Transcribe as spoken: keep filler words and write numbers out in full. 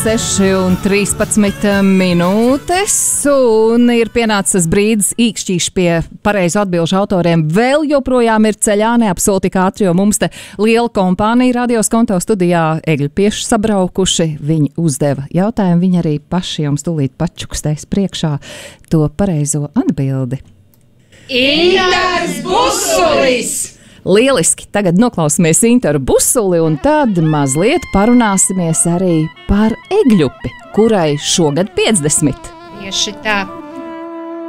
seši un trīspadsmit minūtes, un ir pienācis tas brīdis īkšķīši pie pareizu atbilžu autoriem. Vēl joprojām ir ceļā, neapsoli tik ātri, jo mums te liela kompānija Radio Skonto studijā Egļu pieši sabraukuši. Viņi uzdeva jautājumu, viņi arī paši jums tūlīt pačukstēs priekšā to pareizo atbildi. Intars Busulis! Lieliski! Tagad noklausīsimies Intaru Busuli, un tad mazliet parunāsimies arī par Egļupi, kurai šogad piecdesmit. Tieši tā.